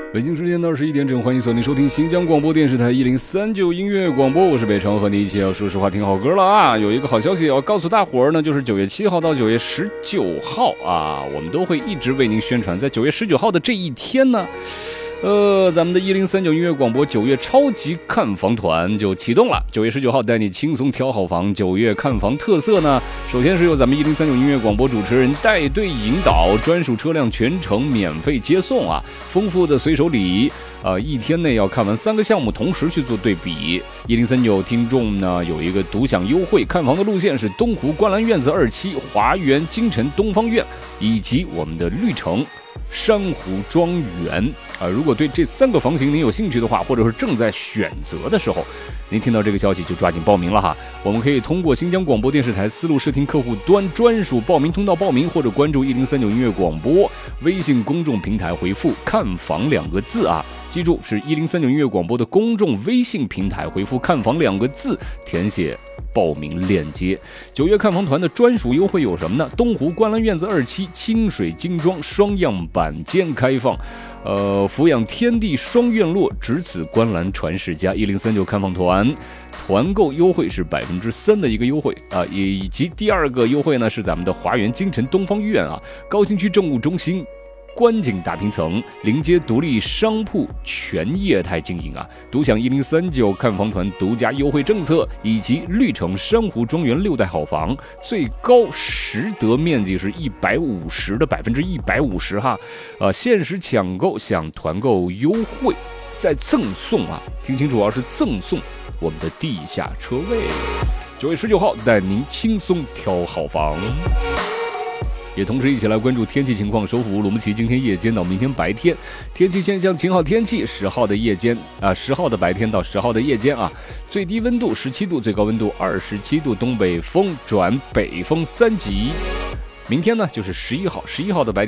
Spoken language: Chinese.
北京时间21点整，欢迎锁定收听新疆广播电视台1039音乐广播，我是北城，和你一起要说实话听好歌了啊！有一个好消息要告诉大伙儿呢，就是9月7号到9月19号啊，我们都会一直为您宣传。在9月19号的这一天呢，咱们的1039音乐广播9月超级看房团就启动了。9月19号带你轻松挑好房。9月看房特色呢，首先是由咱们1039音乐广播主持人带队引导，专属车辆全程免费接送啊，丰富的随手礼。一天内要看完3个项目，同时去做对比。1039听众呢有一个独享优惠，看房的路线是东湖观澜院子2期、华园京城东方院以及我们的绿城珊瑚庄园如果对这3个房型您有兴趣的话，或者是正在选择的时候，您听到这个消息就抓紧报名了哈。我们可以通过新疆广播电视台丝路视听客户端专属报名通道报名，或者关注1039音乐广播微信公众平台回复看房2个字啊，记住是1039音乐广播的公众微信平台回复看房2个字，填写报名链接。9月看房团的专属优惠有什么呢？东湖观澜院子2期清水精装双样板间开放，俯仰天地双院落，只此观澜传世家。1039看房团团购优惠是3%的一个优惠啊，以及第2个优惠呢是咱们的华园京城东方院啊，高新区政务中心观景大平层，临街独立商铺，全业态经营啊！独享1039看房团独家优惠政策，以及绿城珊瑚庄园6代好房，最高实得面积是150%的150%哈，限时抢购享团购优惠，再赠送啊！听清楚啊，是赠送我们的地下车位。9月19号带您轻松挑好房。也同时一起来关注天气情况，首府乌鲁木齐今天夜间到明天白天天气现象，晴好天气，10号的夜间10号的白天到10号的夜间啊，最低温度17度，最高温度27度，东北风转北风3级。明天呢就是11号的白天